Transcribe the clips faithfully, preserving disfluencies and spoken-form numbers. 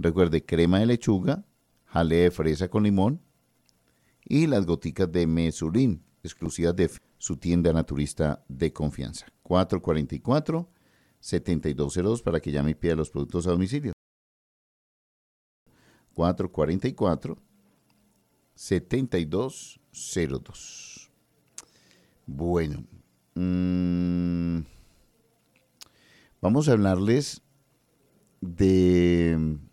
Recuerde, crema de lechuga, jalea de fresa con limón y las goticas de Mesurin, exclusivas de su tienda naturista de confianza. cuatro cuatro cuatro, siete dos cero dos para que llame y pida los productos a domicilio. cuatro cuatro cuatro, siete dos cero dos. Bueno, mmm, vamos a hablarles de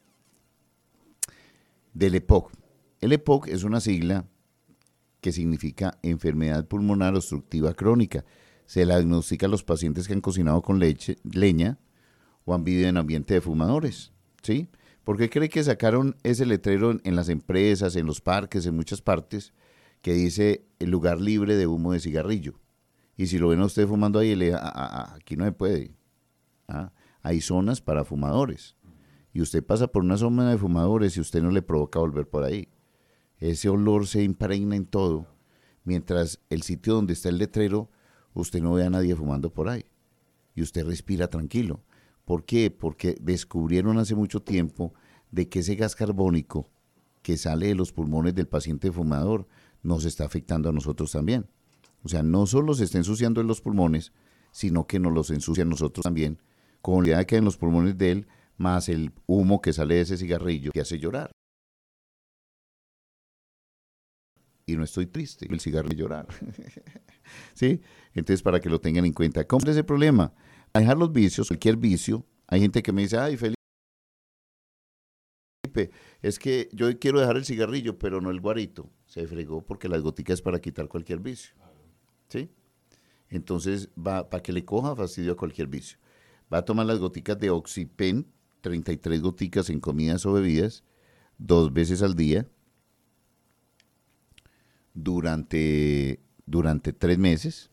del E P O C. El E P O C es una sigla que significa enfermedad pulmonar obstructiva crónica. Se la diagnostica a los pacientes que han cocinado con leche, leña o han vivido en ambiente de fumadores, ¿sí? ¿Por qué cree que sacaron ese letrero en, en las empresas, en los parques, en muchas partes, que dice el lugar libre de humo de cigarrillo? Y si lo ven a usted fumando ahí, le, a, a, aquí no se puede. ¿Ah? Hay zonas para fumadores. Y usted pasa por una zona de fumadores y usted no le provoca volver por ahí. Ese olor se impregna en todo, mientras el sitio donde está el letrero, usted no ve a nadie fumando por ahí. Y usted respira tranquilo. ¿Por qué? Porque descubrieron hace mucho tiempo de que ese gas carbónico que sale de los pulmones del paciente fumador nos está afectando a nosotros también. O sea, no solo se está ensuciando en los pulmones, sino que nos los ensucia a nosotros también, con la idea que en los pulmones de él, más el humo que sale de ese cigarrillo que hace llorar. Y no estoy triste, el cigarrillo llorar. ¿Sí? Entonces, para que lo tengan en cuenta. ¿Cómo es ese problema? A dejar los vicios, cualquier vicio. Hay gente que me dice, ay, Felipe, es que yo quiero dejar el cigarrillo, pero no el guarito. Se fregó porque las goticas es para quitar cualquier vicio. ¿Sí? Entonces, va para que le coja fastidio a cualquier vicio. Va a tomar las goticas de Oxypen, treinta y tres goticas en comidas o bebidas, dos veces al día, durante, durante tres meses.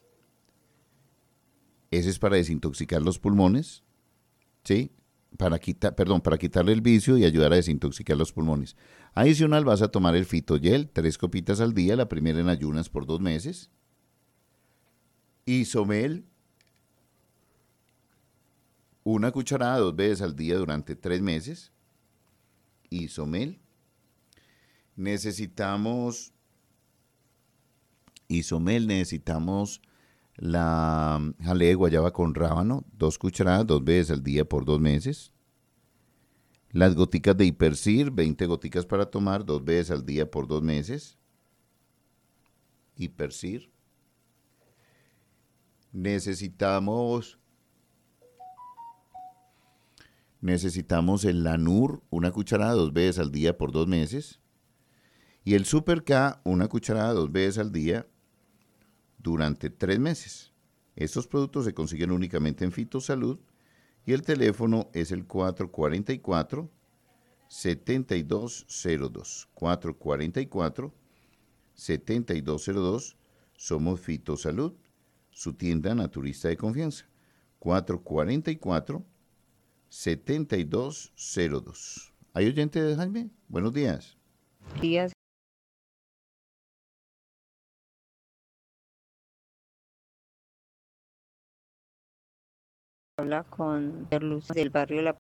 Ese es para desintoxicar los pulmones, ¿sí? Para quitar, perdón, para quitarle el vicio y ayudar a desintoxicar los pulmones. Adicional, vas a tomar el Fitogel, tres copitas al día, la primera en ayunas por dos meses. Isomel, una cucharada dos veces al día durante tres meses. Isomel. Necesitamos, Isomel, necesitamos la jalea de guayaba con rábano, dos cucharadas, dos veces al día por dos meses. Las goticas de Hipercir, veinte goticas para tomar, dos veces al día por dos meses. Hipercir. Necesitamos, necesitamos el Lanur, una cucharada, dos veces al día por dos meses. Y el Super K, una cucharada, dos veces al día durante tres meses. Estos productos se consiguen únicamente en Fitosalud y el teléfono es el cuatro cuatro cuatro, siete dos cero dos. cuatro cuatro cuatro, siete dos cero dos. Somos Fitosalud, su tienda naturista de confianza. cuatro cuatro cuatro, siete dos cero dos. ¿Hay oyente de Jaime? Buenos días. Días. Habla con Luz del barrio La